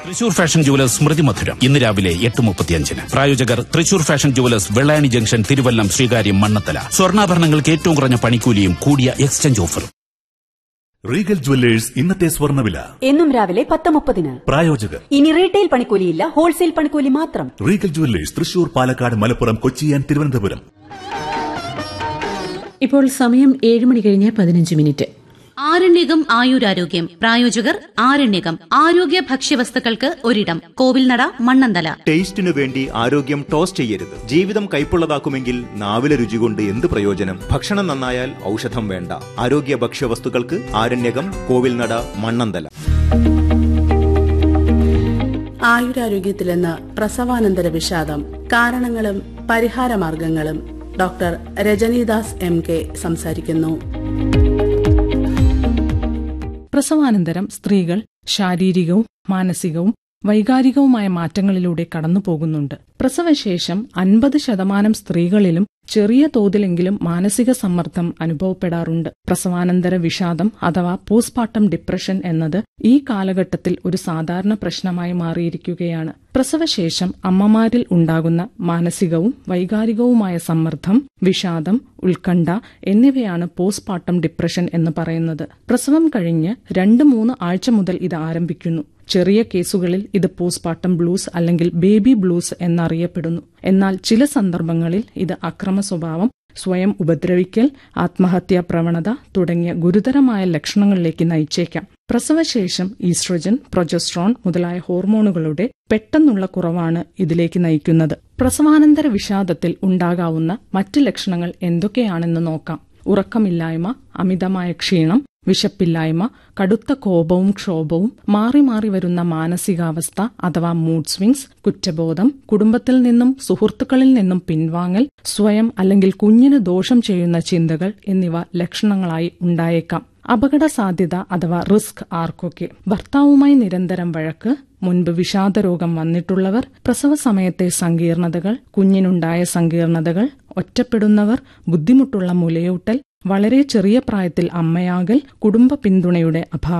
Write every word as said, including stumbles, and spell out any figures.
Thrissur fashion jewellers സ്മൃതി മധുരം ഇന്ന് രാവിലെ എട്ട് മുപ്പത്തിയഞ്ചിന്. പ്രായോജകർ Thrissur fashion jewellers Vellayani junction, Thiruvallam, Sreekaryam, Mannathala. സ്വർണ്ണാഭരണങ്ങൾക്ക് ഏറ്റവും കുറഞ്ഞ പണിക്കൂലിയും കൂടിയ എക്സ്ചേഞ്ച് ഓഫറും. റീഗൽ ജുവല്ലേഴ്സ് ഇന്നത്തെ സ്വർണ്ണവില എന്നും രാവിലെ പത്ത് മുപ്പതിന്. പ്രായോജകർ ഇനി റീറ്റെയിൽ പണിക്കൂലിയില്ല, ഹോൾസെയിൽ പണിക്കൂലി മാത്രം. Regal jewellers Thrissur, Palakkad, Malappuram, Kochi and Thiruvananthapuram. ഇപ്പോൾ സമയം ഏഴ് മണി കഴിഞ്ഞ് പതിനഞ്ച് മിനിറ്റ്. ആരണ്യകം ആയുരാരോഗ്യം പ്രായോജകർ ആരണ്യകം ആരോഗ്യ ഭക്ഷ്യവസ്തുക്കൾക്ക് ഒരിടം. കോവിൽനട, മണ്ണന്തല. ടേസ്റ്റിനു വേണ്ടി ആരോഗ്യം ടോസ് ചെയ്യരുത്. ജീവിതം കൈപ്പുള്ളതാക്കുമെങ്കിൽ നാവിലെ രുചി കൊണ്ട് എന്ത് പ്രയോജനം? ഭക്ഷണം നന്നായാൽ ഔഷധം വേണ്ട. ആരോഗ്യ ഭക്ഷ്യവസ്തുക്കൾക്ക് ആരണ്യകം, കോവിൽനട, മണ്ണന്തല. ആയുരാരോഗ്യത്തിലെന്ന് പ്രസവാനന്തര വിഷാദം, കാരണങ്ങളും പരിഹാരമാർഗങ്ങളും. ഡോക്ടർ രജനീദാസ് എം കെ സംസാരിക്കുന്നു. പ്രസവാനന്തരം സ്ത്രീകൾ ശാരീരികവും മാനസികവും വൈകാരികവുമായ മാറ്റങ്ങളിലൂടെ കടന്നുപോകുന്നുണ്ട്. പ്രസവശേഷം അൻപത് ശതമാനം സ്ത്രീകളിലും ചെറിയ തോതിലെങ്കിലും മാനസിക സമ്മർദ്ദം അനുഭവപ്പെടാറുണ്ട്. പ്രസവാനന്തര വിഷാദം അഥവാ പോസ്റ്റ്പാർട്ടം ഡിപ്രഷൻ എന്നത് ഈ കാലഘട്ടത്തിൽ ഒരു സാധാരണ പ്രശ്നമായി മാറിയിരിക്കുകയാണ്. പ്രസവശേഷം അമ്മമാരിൽ ഉണ്ടാകുന്ന മാനസികവും വൈകാരികവുമായ സമ്മർദ്ദം, വിഷാദം, ഉത്കണ്ഠ എന്നിവയാണ് പോസ്റ്റ്പാർട്ടം ഡിപ്രഷൻ എന്ന് പറയുന്നത്. പ്രസവം കഴിഞ്ഞ് രണ്ട് മൂന്ന് ആഴ്ച മുതൽ ഇത് ആരംഭിക്കുന്നു. ചെറിയ കേസുകളിൽ ഇത് പോസ്റ്റ്പാർട്ടം ബ്ലൂസ് അല്ലെങ്കിൽ ബേബി ബ്ലൂസ് എന്നറിയപ്പെടുന്നു. എന്നാൽ ചില സന്ദർഭങ്ങളിൽ ഇത് അക്രമ സ്വഭാവം, സ്വയം ഉപദ്രവിക്കൽ, ആത്മഹത്യാ പ്രവണത തുടങ്ങിയ ഗുരുതരമായ ലക്ഷണങ്ങളിലേക്ക് നയിച്ചേക്കാം. പ്രസവശേഷം ഈസ്ട്രജൻ, പ്രൊജസ്ട്രോൺ മുതലായ ഹോർമോണുകളുടെ പെട്ടെന്നുള്ള കുറവാണ് ഇതിലേക്ക് നയിക്കുന്നത്. പ്രസവാനന്തര വിഷാദത്തിൽ ഉണ്ടാകാവുന്ന മറ്റ് ലക്ഷണങ്ങൾ എന്തൊക്കെയാണെന്ന് നോക്കാം. ഉറക്കമില്ലായ്മ, അമിതമായ ക്ഷീണം, വിശപ്പില്ലായ്മ, കടുത്ത കോപവും ക്ഷോഭവും, മാറി മാറി വരുന്ന മാനസികാവസ്ഥ അഥവാ മൂഡ് സ്വിങ്സ്, കുറ്റബോധം, കുടുംബത്തിൽ നിന്നും സുഹൃത്തുക്കളിൽ നിന്നും പിൻവാങ്ങൽ, സ്വയം അല്ലെങ്കിൽ കുഞ്ഞിന് ദോഷം ചെയ്യുന്ന ചിന്തകൾ എന്നിവ ലക്ഷണങ്ങളായി ഉണ്ടായേക്കാം. അപകട സാധ്യത അഥവാ റിസ്ക് ആർക്കൊക്കെ? ഭർത്താവുമായി നിരന്തരം വഴക്ക്, മുൻപ് വിഷാദരോഗം വന്നിട്ടുള്ളവർ, പ്രസവ സമയത്തെ സങ്കീർണതകൾ, കുഞ്ഞിനുണ്ടായ സങ്കീർണതകൾ, ഒറ്റപ്പെടുന്നവർ, ബുദ്ധിമുട്ടുള്ള മുലയൂട്ടൽ, വളരെ ചെറിയ പ്രായത്തിൽ അമ്മയാകൽ, കുടുംബ പിന്തുണയുടെ അഭാവം.